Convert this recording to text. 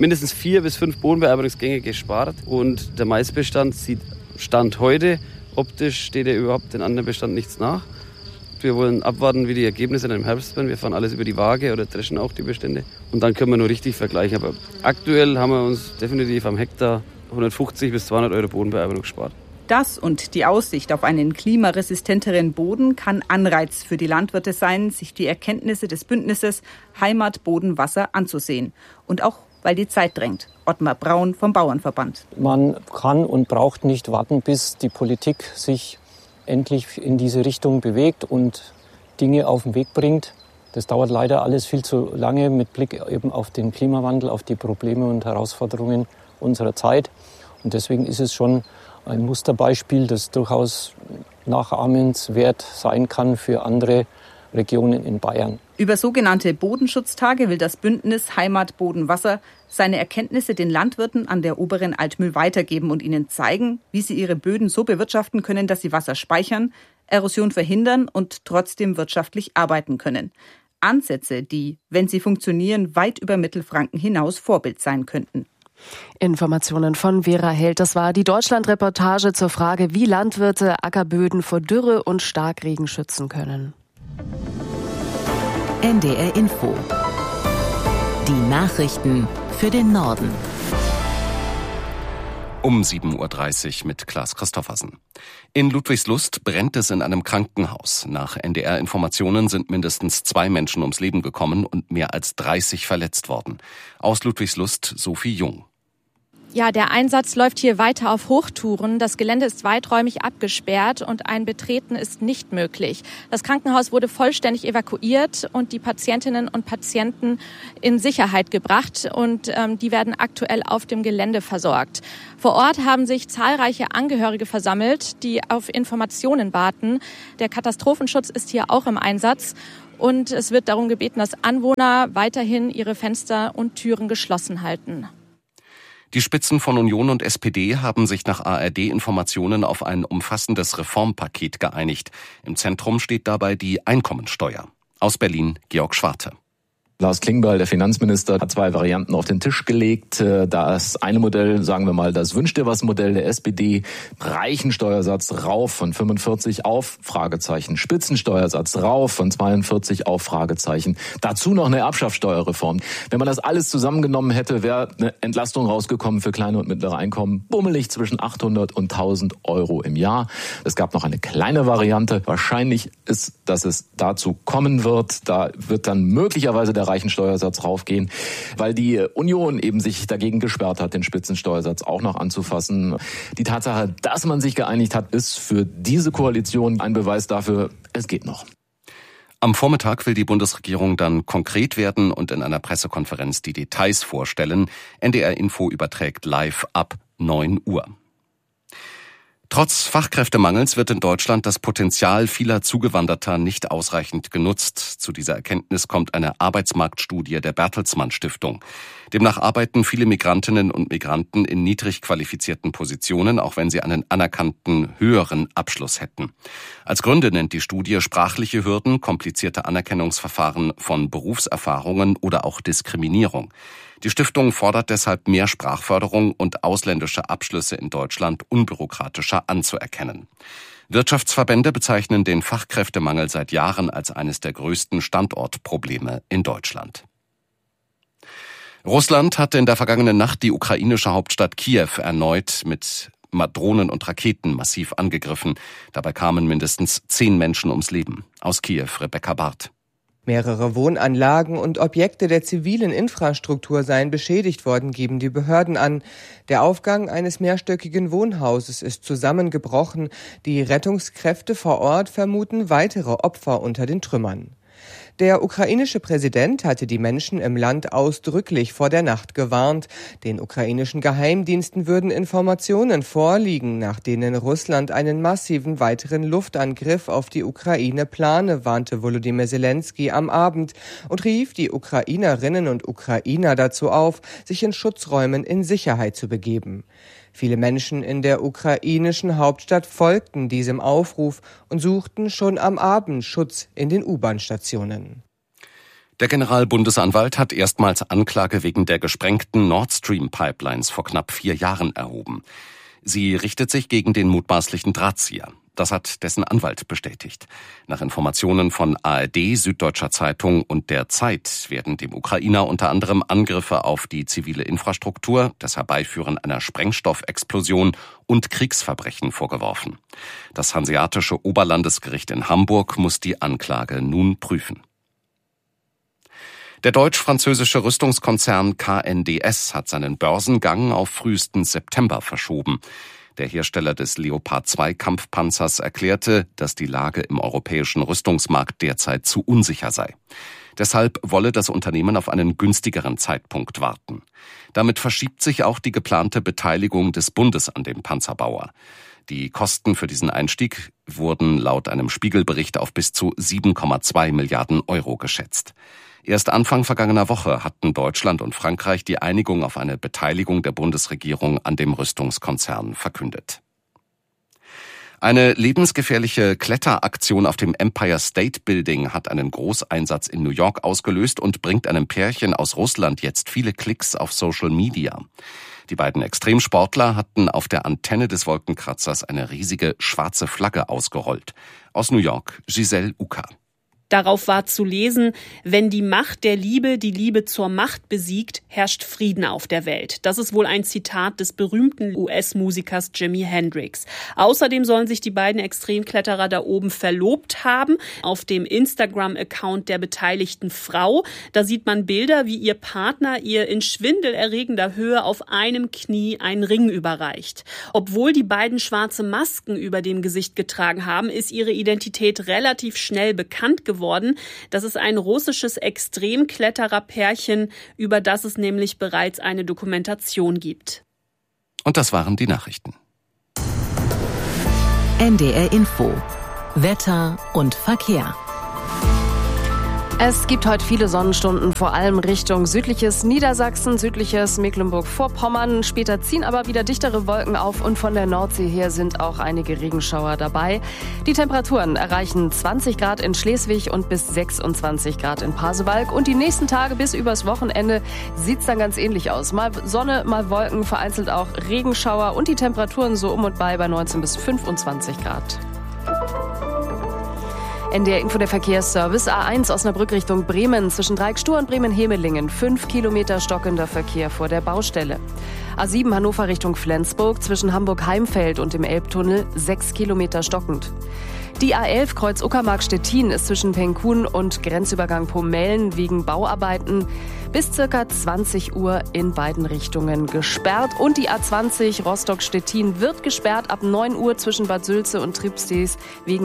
mindestens 4 bis 5 Bodenbearbeitungsgänge gespart. Und der Maisbestand sieht Stand heute, optisch steht er überhaupt den anderen Bestand nichts nach. Wir wollen abwarten, wie die Ergebnisse dann im Herbst werden. Wir fahren alles über die Waage oder dreschen auch die Bestände. Und dann können wir nur richtig vergleichen. Aber aktuell haben wir uns definitiv am Hektar 150 bis 200 Euro Bodenbearbeitung gespart. Das und die Aussicht auf einen klimaresistenteren Boden kann Anreiz für die Landwirte sein, sich die Erkenntnisse des Bündnisses Heimat, Boden, Wasser anzusehen. Und auch, weil die Zeit drängt. Ottmar Braun vom Bauernverband. Man kann und braucht nicht warten, bis die Politik sich endlich in diese Richtung bewegt und Dinge auf den Weg bringt. Das dauert leider alles viel zu lange mit Blick eben auf den Klimawandel, auf die Probleme und Herausforderungen unserer Zeit. Und deswegen ist es schon ein Musterbeispiel, das durchaus nachahmenswert sein kann für andere Regionen in Bayern. Über sogenannte Bodenschutztage will das Bündnis Heimat, Boden, Wasser seine Erkenntnisse den Landwirten an der oberen Altmühl weitergeben und ihnen zeigen, wie sie ihre Böden so bewirtschaften können, dass sie Wasser speichern, Erosion verhindern und trotzdem wirtschaftlich arbeiten können. Ansätze, die, wenn sie funktionieren, weit über Mittelfranken hinaus Vorbild sein könnten. Informationen von Vera Held. Das war die Deutschland-Reportage zur Frage, wie Landwirte Ackerböden vor Dürre und Starkregen schützen können. NDR Info. Die Nachrichten für den Norden. Um 7.30 Uhr mit Klaas Christoffersen. In Ludwigslust brennt es in einem Krankenhaus. Nach NDR-Informationen sind mindestens 2 Menschen ums Leben gekommen und mehr als 30 verletzt worden. Aus Ludwigslust Sophie Jung. Ja, der Einsatz läuft hier weiter auf Hochtouren. Das Gelände ist weiträumig abgesperrt und ein Betreten ist nicht möglich. Das Krankenhaus wurde vollständig evakuiert und die Patientinnen und Patienten in Sicherheit gebracht und die werden aktuell auf dem Gelände versorgt. Vor Ort haben sich zahlreiche Angehörige versammelt, die auf Informationen warten. Der Katastrophenschutz ist hier auch im Einsatz. Und es wird darum gebeten, dass Anwohner weiterhin ihre Fenster und Türen geschlossen halten. Die Spitzen von Union und SPD haben sich nach ARD-Informationen auf ein umfassendes Reformpaket geeinigt. Im Zentrum steht dabei die Einkommensteuer. Aus Berlin Georg Schwarte. Lars Klingbeil, der Finanzminister, hat 2 Varianten auf den Tisch gelegt. Das eine Modell, sagen wir mal, das Wünsch-dir-was-Modell der SPD, Reichensteuersatz rauf von 45 auf, Fragezeichen, Spitzensteuersatz rauf von 42 auf, Fragezeichen. Dazu noch eine Erbschaftssteuerreform. Wenn man das alles zusammengenommen hätte, wäre eine Entlastung rausgekommen für kleine und mittlere Einkommen, bummelig zwischen 800 und 1000 Euro im Jahr. Es gab noch eine kleine Variante. Wahrscheinlich ist, dass es dazu kommen wird. Da wird dann möglicherweise der Reichensteuersatz raufgehen, weil die Union eben sich dagegen gesperrt hat, den Spitzensteuersatz auch noch anzufassen. Die Tatsache, dass man sich geeinigt hat, ist für diese Koalition ein Beweis dafür, es geht noch. Am Vormittag will die Bundesregierung dann konkret werden und in einer Pressekonferenz die Details vorstellen. NDR Info überträgt live ab 9 Uhr. Trotz Fachkräftemangels wird in Deutschland das Potenzial vieler Zugewanderter nicht ausreichend genutzt. Zu dieser Erkenntnis kommt eine Arbeitsmarktstudie der Bertelsmann Stiftung. Demnach arbeiten viele Migrantinnen und Migranten in niedrig qualifizierten Positionen, auch wenn sie einen anerkannten höheren Abschluss hätten. Als Gründe nennt die Studie sprachliche Hürden, komplizierte Anerkennungsverfahren von Berufserfahrungen oder auch Diskriminierung. Die Stiftung fordert deshalb mehr Sprachförderung und ausländische Abschlüsse in Deutschland unbürokratischer anzuerkennen. Wirtschaftsverbände bezeichnen den Fachkräftemangel seit Jahren als eines der größten Standortprobleme in Deutschland. Russland hat in der vergangenen Nacht die ukrainische Hauptstadt Kiew erneut mit Drohnen und Raketen massiv angegriffen. Dabei kamen mindestens 10 Menschen ums Leben. Aus Kiew Rebecca Barth. Mehrere Wohnanlagen und Objekte der zivilen Infrastruktur seien beschädigt worden, geben die Behörden an. Der Aufgang eines mehrstöckigen Wohnhauses ist zusammengebrochen. Die Rettungskräfte vor Ort vermuten weitere Opfer unter den Trümmern. Der ukrainische Präsident hatte die Menschen im Land ausdrücklich vor der Nacht gewarnt. Den ukrainischen Geheimdiensten würden Informationen vorliegen, nach denen Russland einen massiven weiteren Luftangriff auf die Ukraine plane, warnte Volodymyr Zelensky am Abend und rief die Ukrainerinnen und Ukrainer dazu auf, sich in Schutzräumen in Sicherheit zu begeben. Viele Menschen in der ukrainischen Hauptstadt folgten diesem Aufruf und suchten schon am Abend Schutz in den U-Bahn-Stationen. Der Generalbundesanwalt hat erstmals Anklage wegen der gesprengten Nord Stream Pipelines vor knapp 4 Jahren erhoben. Sie richtet sich gegen den mutmaßlichen Drahtzieher. Das hat dessen Anwalt bestätigt. Nach Informationen von ARD, Süddeutscher Zeitung und der Zeit werden dem Ukrainer unter anderem Angriffe auf die zivile Infrastruktur, das Herbeiführen einer Sprengstoffexplosion und Kriegsverbrechen vorgeworfen. Das Hanseatische Oberlandesgericht in Hamburg muss die Anklage nun prüfen. Der deutsch-französische Rüstungskonzern KNDS hat seinen Börsengang auf frühestens September verschoben. Der Hersteller des Leopard 2 Kampfpanzers erklärte, dass die Lage im europäischen Rüstungsmarkt derzeit zu unsicher sei. Deshalb wolle das Unternehmen auf einen günstigeren Zeitpunkt warten. Damit verschiebt sich auch die geplante Beteiligung des Bundes an dem Panzerbauer. Die Kosten für diesen Einstieg wurden laut einem Spiegelbericht auf bis zu 7,2 Milliarden Euro geschätzt. Erst Anfang vergangener Woche hatten Deutschland und Frankreich die Einigung auf eine Beteiligung der Bundesregierung an dem Rüstungskonzern verkündet. Eine lebensgefährliche Kletteraktion auf dem Empire State Building hat einen Großeinsatz in New York ausgelöst und bringt einem Pärchen aus Russland jetzt viele Klicks auf Social Media. Die beiden Extremsportler hatten auf der Antenne des Wolkenkratzers eine riesige schwarze Flagge ausgerollt. Aus New York, Giselle Uka. Darauf war zu lesen, wenn die Macht der Liebe die Liebe zur Macht besiegt, herrscht Frieden auf der Welt. Das ist wohl ein Zitat des berühmten US-Musikers Jimi Hendrix. Außerdem sollen sich die beiden Extremkletterer da oben verlobt haben. Auf dem Instagram-Account der beteiligten Frau, da sieht man Bilder, wie ihr Partner ihr in schwindelerregender Höhe auf einem Knie einen Ring überreicht. Obwohl die beiden schwarze Masken über dem Gesicht getragen haben, ist ihre Identität relativ schnell bekannt geworden. Das ist ein russisches Extremklettererpärchen, über das es nämlich bereits eine Dokumentation gibt. Und das waren die Nachrichten. NDR Info. Wetter und Verkehr. Es gibt heute viele Sonnenstunden, vor allem Richtung südliches Niedersachsen, südliches Mecklenburg-Vorpommern. Später ziehen aber wieder dichtere Wolken auf und von der Nordsee her sind auch einige Regenschauer dabei. Die Temperaturen erreichen 20 Grad in Schleswig und bis 26 Grad in Pasewalk. Und die nächsten Tage bis übers Wochenende sieht's dann ganz ähnlich aus. Mal Sonne, mal Wolken, vereinzelt auch Regenschauer und die Temperaturen so um und bei 19 bis 25 Grad. NDR Info, der Verkehrsservice. A1 Osnabrück Richtung Bremen zwischen Dreieckstur und Bremen-Hemelingen. 5 Kilometer stockender Verkehr vor der Baustelle. A7 Hannover Richtung Flensburg zwischen Hamburg-Heimfeld und dem Elbtunnel 6 Kilometer stockend. Die A11 Kreuz Uckermark-Stettin ist zwischen Penkun und Grenzübergang Pomellen wegen Bauarbeiten bis ca. 20 Uhr in beiden Richtungen gesperrt. Und die A20 Rostock-Stettin wird gesperrt ab 9 Uhr zwischen Bad Sülze und Tripstees wegen